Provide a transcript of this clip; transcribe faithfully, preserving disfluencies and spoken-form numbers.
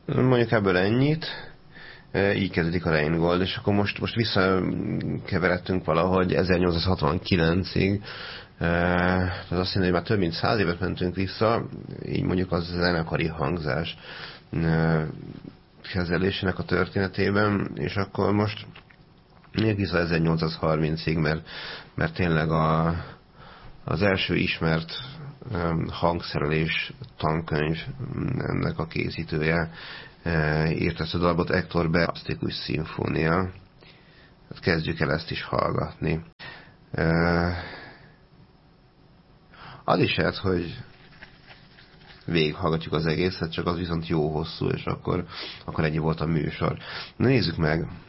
Mondjuk ebből ennyit. Így kezdődik a Rheingold, és akkor most, most visszakeveredtünk valahogy ezernyolcszázhatvankilencig, ez azt jelenti, hogy már több mint száz évet mentünk vissza, így mondjuk az zenekari hangzás kezelésének a történetében, és akkor most még vissza ezernyolcszázharmincig, mert, mert tényleg a, az első ismert hangszerelés tankönyv ennek a készítője írt ezt a dalbot, Hector Beatikus szimfónia. Hát kezdjük el ezt is hallgatni. Az is lehet, hogy végighallgatjuk az egészet, csak az viszont jó hosszú, és akkor, akkor ennyi volt a műsor. Na nézzük meg!